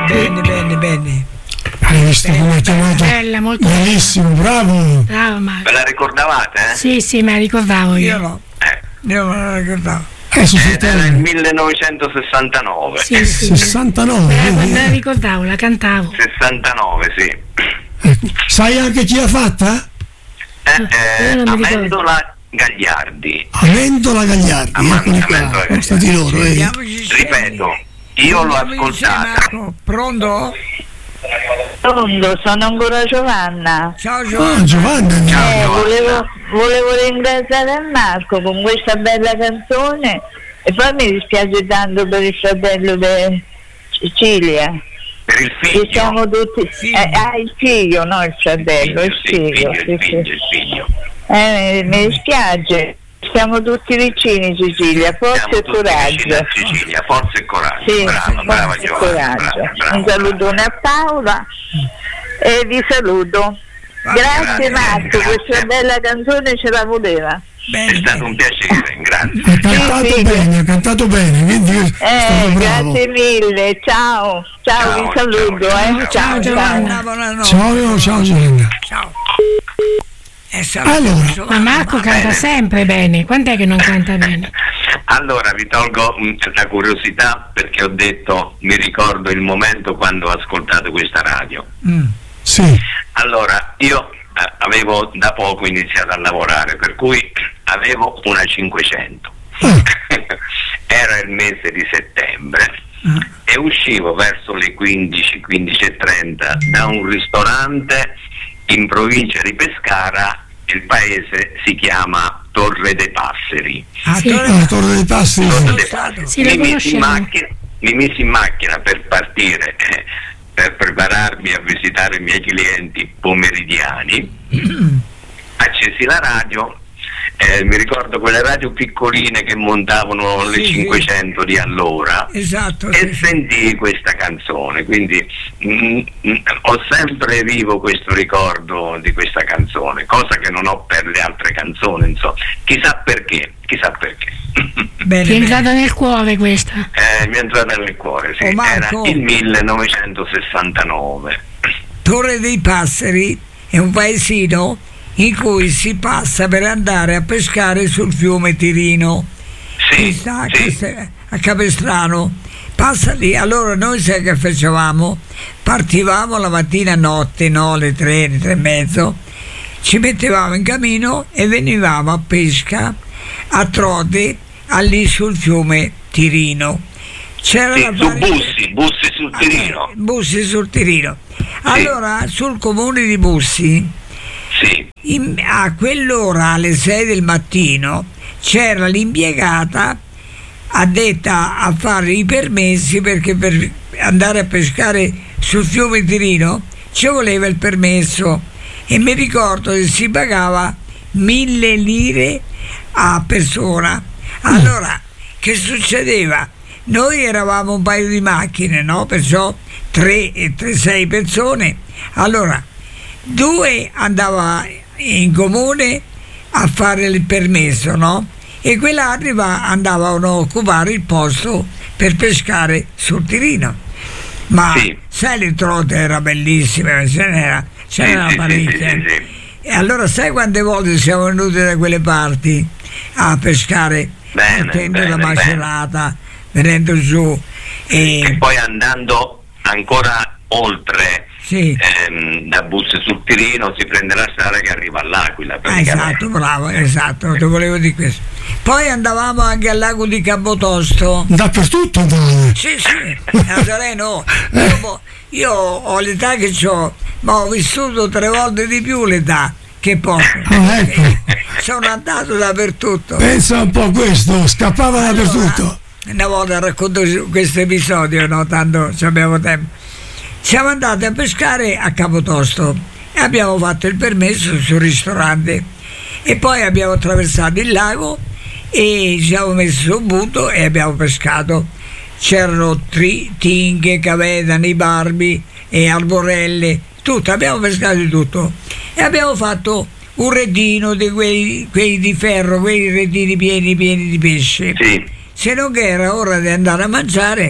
Bene. Hai visto come hai chiamato? Bella, molto bellissimo, bravo. Bravo Marco. Ve la ricordavate? Sì, me la ricordavo io. Io no. Io me la ricordavo. Era il 1969. Sì. 69. Me la ricordavo, la cantavo. 69, sì. Sai anche chi l'ha fatta? Amendola Gagliardi. Amendola Gagliardi, eccoli qua, stati loro. Ripeto, io l'ho ascoltata. Pronto? Pronto, sono ancora Giovanna. Ciao Giovanna. Giovanna. Volevo ringraziare Marco con questa bella canzone e poi mi dispiace tanto per il fratello di Cecilia. Per il figlio. Che siamo tutti il figlio, no il fratello, il figlio. Mi dispiace. Siamo tutti vicini, Cecilia, forza e coraggio. Cecilia, forza e coraggio. Sì, brava Giovanna. Un salutone a Paola e vi saluto. Grazie Marco, questa bella canzone ce la voleva. È stato un piacere, grazie. Ha cantato bene, quindi grazie mille, ciao, vi saluto. Ciao Giovanna. Ciao Giovanna. Ciao. Allora, Ma Marco canta sempre bene, quant'è che non canta bene? Allora vi tolgo la curiosità perché ho detto mi ricordo il momento quando ho ascoltato questa radio. Sì. Allora io avevo da poco iniziato a lavorare, per cui avevo una 500. Era il mese di settembre e uscivo verso le 15:30 da un ristorante in provincia di Pescara. Il paese si chiama Torre dei Passeri. Torre dei Passeri. Mi misi in macchina per partire, per prepararmi a visitare i miei clienti pomeridiani. Accesi la radio, mi ricordo quelle radio piccoline che montavano le 500 di allora, esatto, e sentii questa canzone, quindi ho sempre vivo questo ricordo di questa canzone, cosa che non ho per le altre canzoni, insomma, chissà perché. Ti è entrata nel cuore questa? Mi è entrata nel cuore, sì. Era il 1969. Torre dei Passeri è un paesino in cui si passa per andare a pescare sul fiume Tirino, che sta a Capestrano. Passa lì, allora noi sai che facevamo? Partivamo la mattina a notte, alle 3 e mezzo, ci mettevamo in cammino e venivamo a pesca a Trode, lì sul fiume Tirino. C'era Bussi sul Tirino. Bussi sul Tirino. Allora sul comune di Bussi, a quell'ora, alle 6 del mattino, c'era l'impiegata addetta a fare i permessi, perché per andare a pescare sul fiume Tirino ci voleva il permesso, e mi ricordo che si pagava 1.000 lire a persona. Allora che succedeva? Noi eravamo un paio di macchine, no? Perciò 6 persone. Allora 2 andava in comune a fare il permesso, no? E quell'altri andavano a occupare il posto per pescare sul Tirino. Ma sai, le trote era bellissima, ce n'era parecchia. E allora sai quante volte siamo venuti da quelle parti a pescare, partendo da Macerata, venendo giù e poi andando ancora oltre, da Bussi sul Tirino si prende la strada che arriva all'Aquila. Esatto, bravo, ti volevo dire questo. Poi andavamo anche al lago di Campotosto. Dappertutto? Sì, no. Io ho l'età che ho, ma ho vissuto 3 volte di più l'età che posso. Sono andato dappertutto. Pensa un po' questo, scappava dappertutto. Una volta racconto questo episodio, no? Tanto abbiamo tempo. Siamo andati a pescare a Campotosto e abbiamo fatto il permesso sul ristorante, e poi abbiamo attraversato il lago e ci siamo messi sul punto e abbiamo pescato. C'erano tinghe, cavedani, barbi e arborelle, tutto, abbiamo pescato di tutto, e abbiamo fatto un retino di quei di ferro, quei retini pieni di pesce. Se non che era ora di andare a mangiare,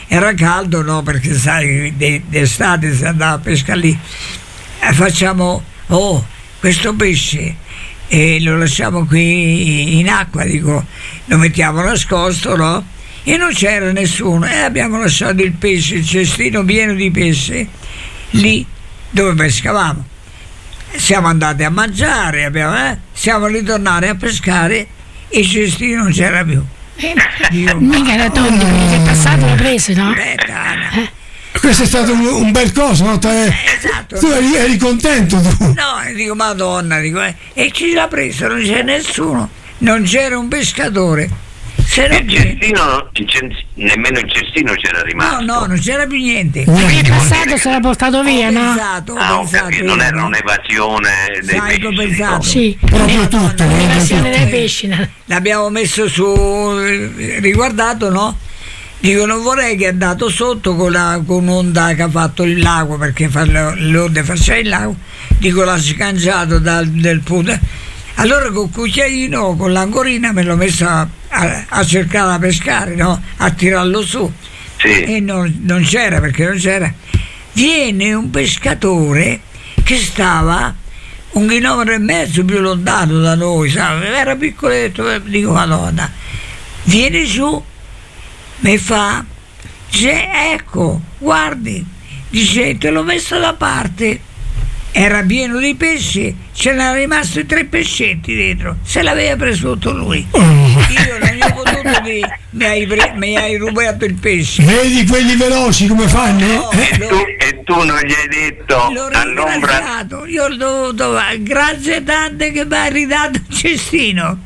era caldo, no, perché sai, d'estate si andava a pescare lì. Facciamo, questo pesce e lo lasciamo qui in acqua, dico, lo mettiamo nascosto, no? E non c'era nessuno, e abbiamo lasciato il pesce, il cestino pieno di pesce lì dove pescavamo. Siamo andati a mangiare, siamo ritornati a pescare e il cestino non c'era più. Mica era tonto, quello che è passato l'ha preso, no? Questo è stato un bel coso, no? Esatto. Tu eri contento tu? No, dico, Madonna, dico, e chi l'ha preso? Non c'era nessuno, non c'era un pescatore. Il cestino, nemmeno il cestino c'era rimasto. No, non c'era più niente. Il passato se l'ha portato via, no? Ho pensato, non era un'evasione dei pesci. Ho pensato. Sì, proprio tutto. L'evasione dei pesci. L'abbiamo messo su, riguardato, no? Dico, non vorrei che è andato sotto con un'onda che ha fatto il lago, perché le onde faceva il lago. Dico, l'ha scanciato del punto. Allora col cucchiaino, con l'ancorina, me l'ho messa a cercare da pescare, no? A tirarlo su. Sì. E non c'era, perché non c'era. Viene un pescatore che stava 1,5 chilometri più lontano da noi, sai? Era piccoletto, dico, Madonna. Viene su, mi fa, dice, ecco, guardi, dice, te l'ho messo da parte. Era pieno di pesci, ce n'erano rimasti 3 pescetti dentro, se l'aveva preso tutto lui. Io non gli ho potuto dire, mi hai rubato il pesce. Vedi quelli veloci come fanno? E tu non gli hai detto all'ombra? Io ho dovuto, grazie tante che mi hai ridato il cestino.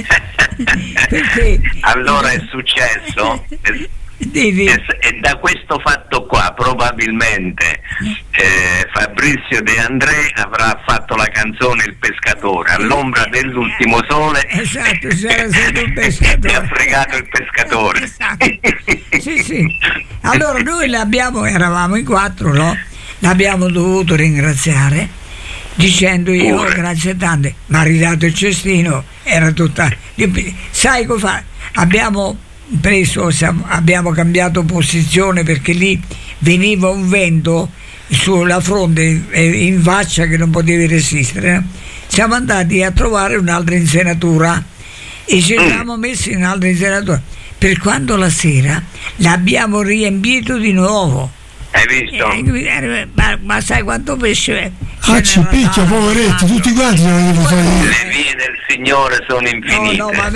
Perché allora è successo. E da questo fatto qua probabilmente Fabrizio De André avrà fatto la canzone Il pescatore, all'ombra dell'ultimo sole. Esatto, c'era stato il pescatore. E ha fregato il pescatore. Esatto. Sì. Allora noi eravamo in 4, no? L'abbiamo dovuto ringraziare dicendogli grazie tante, mi ha ridato il cestino, era tutta. Sai cosa fa? Abbiamo cambiato posizione perché lì veniva un vento sulla fronte in faccia che non potevi resistere. Siamo andati a trovare un'altra insenatura e ci siamo messi in un'altra insenatura, per quando la sera l'abbiamo riempito di nuovo. Hai visto? Ma sai quanto pesce ci picchia, poveretti, tutti quanti non fare. Le vie del Signore sono infinite. No, ma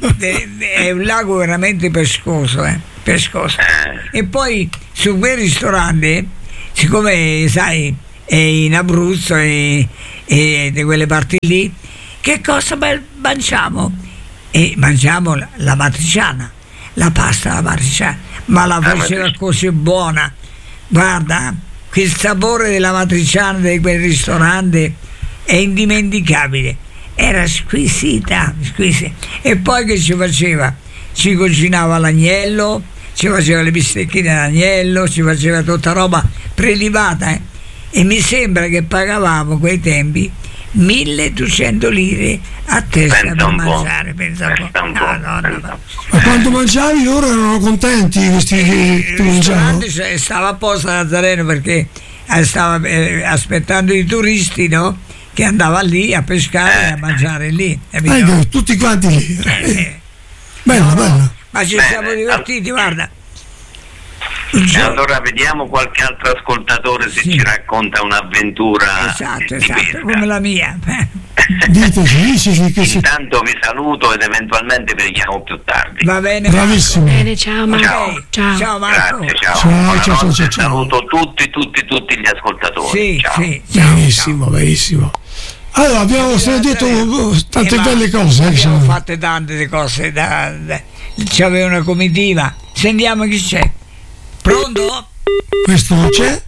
è un lago veramente pescoso, pescoso. E poi su quel ristorante, siccome sai, è in Abruzzo e di quelle parti lì, che cosa mangiamo? E mangiamo la matriciana, la pasta alla matriciana, ma la faceva così buona. Guarda, il sapore della matriciana di quel ristorante è indimenticabile, era squisita. E poi che ci faceva? Ci cucinava l'agnello, ci faceva le bistecchine d'agnello, ci faceva tutta roba prelibata, e mi sembra che pagavamo quei tempi 1.200 lire a testa per mangiare. Pensa un po'. Ma quando mangiavi loro erano contenti questi che tu mangiavi? Stava apposta Nazareno perché stava aspettando i turisti, no? Che andava lì a pescare e a mangiare lì. Tutti quanti lì. Bello. Ma ci siamo divertiti, guarda. Allora vediamo qualche altro ascoltatore se ci racconta un'avventura. Esatto, come la mia. Diteci. Intanto vi saluto ed eventualmente vi richiamo più tardi. Va bene, bravissimo. Bene, ciao Marco. Ciao Marco. Grazie, ciao. Saluto tutti gli ascoltatori. Sì, benissimo. Allora abbiamo detto tante belle cose. Abbiamo fatte tante cose. C'aveva una comitiva. Sentiamo chi c'è. Pronto? Questo non c'è?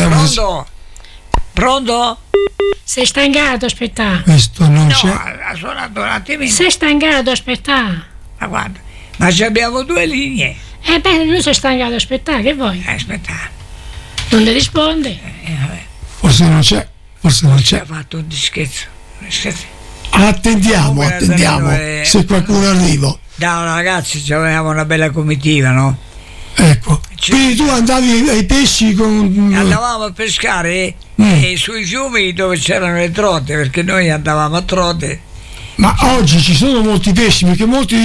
Pronto? Sei stancato, aspetta. Questo non c'è. Ha suonato un attimino. Sei stancato, aspetta. Ma guarda, ma abbiamo 2 linee. Lui si è stancato, aspetta, che vuoi? Aspetta. Non le risponde. Forse non c'è. Ha fatto un dischetto. Attendiamo se qualcuno arriva. Da ragazzi avevamo una bella comitiva, no? Ecco. Quindi tu andavi ai pesci con... Andavamo a pescare sui fiumi dove c'erano le trote, perché noi andavamo a trote. Ma oggi ci sono molti pesci, perché molti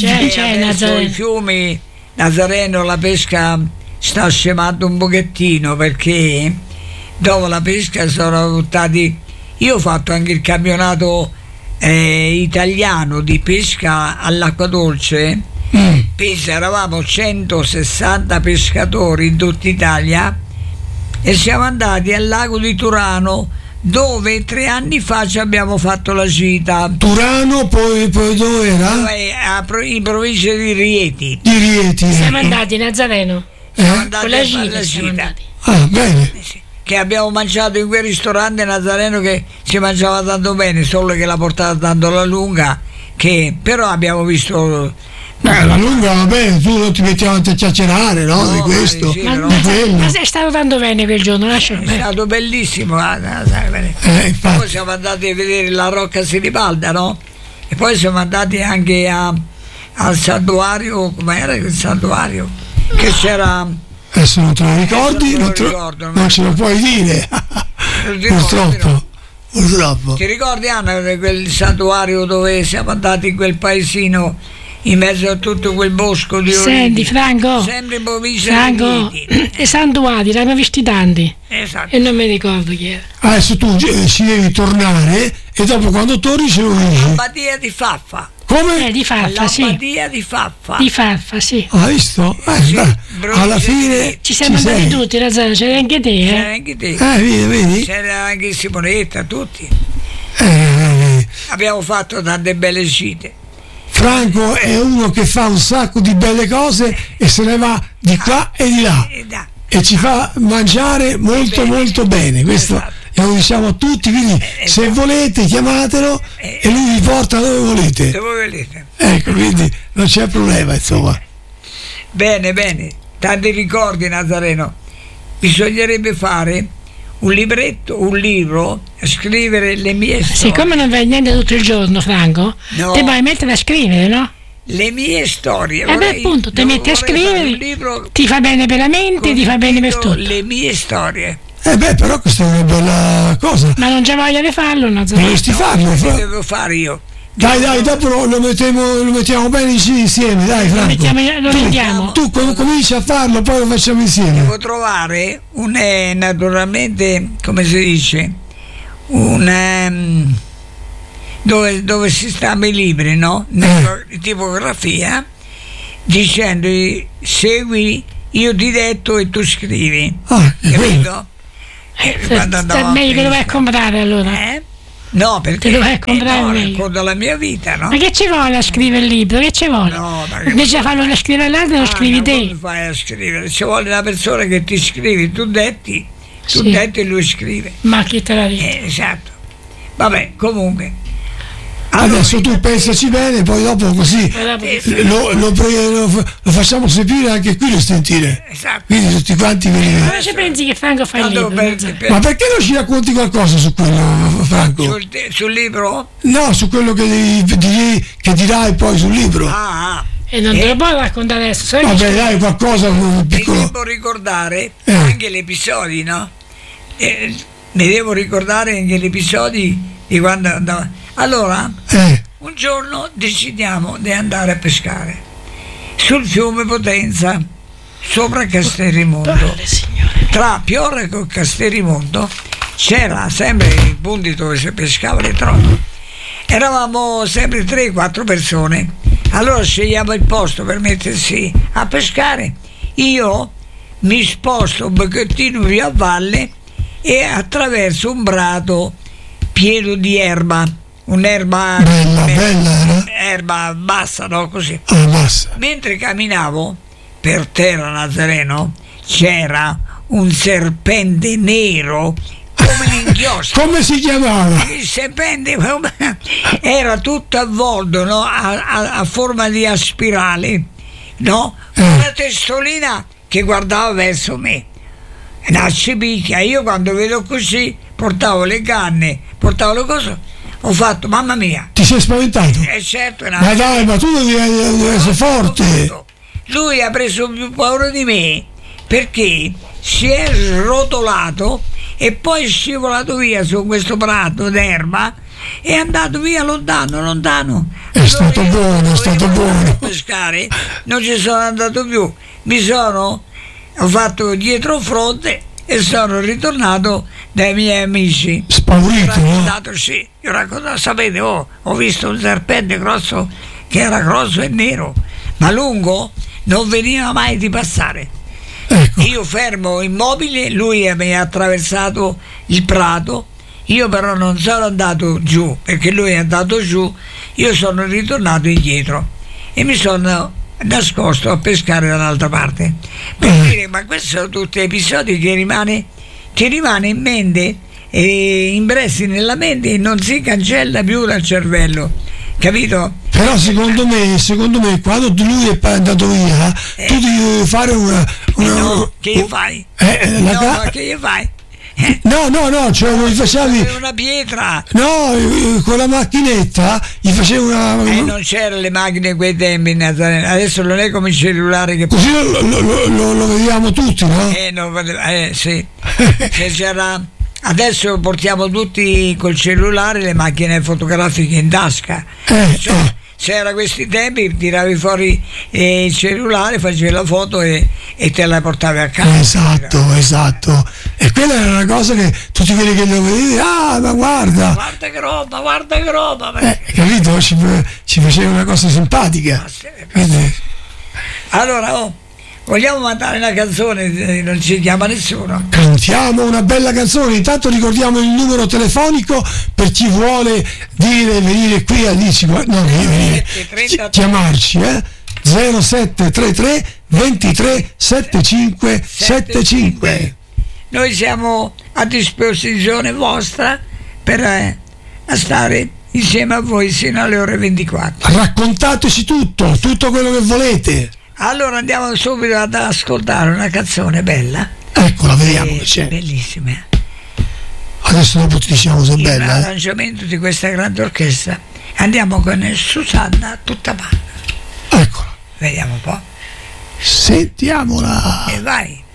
sui fiumi Nazareno la pesca sta scemando un pochettino, perché dopo la pesca sono buttati. Io ho fatto anche il campionato italiano di pesca all'acqua dolce. Pensa, eravamo 160 pescatori in tutta Italia e siamo andati al lago di Turano, dove 3 anni fa ci abbiamo fatto la gita. Turano, poi dove era? In provincia di Rieti. Siamo andati a Nazareno. Siamo andati a fare la gita. Bene. Che abbiamo mangiato in quel ristorante Nazareno che si mangiava tanto bene, solo che la portata tanto alla lunga, che però abbiamo visto. La lunga va bene, tu non ti mettiamo a chiacchierare, no? Di questo. Sì, ma è stato tanto bene quel giorno, è stato bellissimo. Poi siamo andati a vedere la Rocca Sinibalda, no? E poi siamo andati anche al santuario, com'era quel santuario? Che c'era. Adesso non te lo ricordi, non ce lo puoi dire. Purtroppo. Ti ricordi, Anna, quel santuario dove siamo andati in quel paesino in mezzo a tutto quel bosco di olivi? Senti, Franco, sempre in provincia di Rieti. E santuari, l'abbiamo visti tanti. Esatto. E non mi ricordo chi era. Adesso tu ci devi tornare e dopo quando torni ce lo dici. L'Abbadia di Faffa. Come? Di Faffa, sì. L'Abbadia di Faffa. Di Faffa, sì. Hai visto? Alla fine ci siamo andati tutti, Nazareno, c'era anche te, C'era anche te. Vedi? C'era anche Simonetta, tutti. Vedi. Abbiamo fatto tante belle gite. Franco è uno che fa un sacco di belle cose e se ne va di qua e di là e ci fa mangiare molto bene. Questo lo diciamo a tutti, quindi se volete chiamatelo e lui vi porta dove volete. Ecco, quindi non c'è problema, insomma. Bene, tanti ricordi, Nazareno. Bisognerebbe fare un libro, scrivere le mie storie. Siccome non vai niente tutto il giorno, Franco, te puoi mettere a scrivere, no? Le mie storie. Appunto, ti metti a scrivere, ti fa bene per la mente, ti fa bene per tutto. Le mie storie. Però questa è una bella cosa. Ma non c'è voglia di farlo, Nazareno? Dovresti farlo. Lo devo fare io. Dai, dopo lo mettiamo bene insieme, dai, Franco. Lo rendiamo. Tu cominci a farlo, poi lo facciamo insieme. Devo trovare naturalmente, come si dice, dove si stanno i libri, no? Tipografia, dicendo segui, io ti detto e tu scrivi. Capito? Meglio che lo vai a comprare allora. No, perché te lo vai a comprare racconto la mia vita, no? Ma che ci vuole a scrivere il libro? Che ci vuole? No, invece di farlo scrivere l'altro, lo scrivi te. Come fai a scrivere? Ci vuole una persona che ti scrivi, tu detti e lui scrive. Ma chi te la dice? Esatto. Vabbè, comunque. Adesso tu pensaci bene, poi dopo così lo facciamo seguire anche qui lo sentire. Esatto. Quindi tutti quanti ma ci pensi che Franco fa il libro? Ma perché non ci racconti qualcosa su quello, Franco? Sul libro? No, su quello che dirai poi sul libro. E non te lo puoi raccontare adesso. Vabbè, dai, qualcosa piccolo. Mi devo ricordare anche gli episodi, no? Mi devo ricordare anche gli episodi di quando andavo. Allora, un giorno decidiamo di andare a pescare sul fiume Potenza, sopra Castelrimondo. Tra Piora e Castelrimondo c'era sempre i punti dove si pescava le trote. Eravamo sempre 3-4 persone. Allora scegliamo il posto per mettersi a pescare. Io mi sposto un pochettino più a valle e attraverso un prato pieno di erba. Un'erba bella, erba bassa, no? Così. Bassa. Mentre camminavo per terra, Nazareno, c'era un serpente nero come l'inchiostro. Come si chiamava? Il serpente era tutto avvolto, no? A forma di a spirale, no? Una testolina che guardava verso me. Una cipicchia. Io quando vedo così portavo le canne, portavo le cose. Ho fatto, mamma mia. Ti sei spaventato? Certo, ma tu devi essere forte. Lui ha preso più paura di me perché si è srotolato e poi è scivolato via su questo prato d'erba, è andato via lontano. È stato buono, a pescare, non ci sono andato più, ho fatto dietro fronte e sono ritornato dai miei amici. Spaurito, Sì, io raccontato, sapete, ho visto un serpente grosso, che era grosso e nero, ma lungo, non veniva mai di passare. Ecco. Io fermo immobile, lui mi ha attraversato il prato, io però non sono andato giù, perché lui è andato giù, io sono ritornato indietro e mi sono nascosto a pescare dall'altra parte. Per dire, ma questi sono tutti episodi che rimane in mente e impressi nella mente e non si cancella più dal cervello, capito? Però secondo me quando lui è andato via tu devi fare una no, che gli fai? Ma che gli fai? No, cioè gli facevi una pietra. No, con la macchinetta gli facevi una non c'erano le macchine quei tempi, Nazareno. Adesso non è come il cellulare che così lo vediamo tutti, no? Sì. Se c'era, adesso portiamo tutti col cellulare le macchine fotografiche in tasca. Se era questi tempi tiravi fuori il cellulare, facevi la foto e te la portavi a casa. Esatto. E quella era una cosa che tutti quelli che lo vedevi, ma guarda che roba. Capito? Ci faceva una cosa simpatica. Allora, vogliamo mandare una canzone, non ci chiama nessuno. Cantiamo una bella canzone, intanto ricordiamo il numero telefonico per chi vuole venire qui chiamarci 0733 23 75 75. Noi siamo a disposizione vostra per stare insieme a voi sino alle ore 24. Raccontateci tutto quello che volete. Allora andiamo subito ad ascoltare una canzone bella. Eccola, vediamo che c'è. Bellissima. Adesso dopo ti diciamo se è bella. L'arrangiamento di questa grande orchestra. Andiamo con Susanna tutta banda. Eccola. Vediamo un po'. Sentiamola. E vai.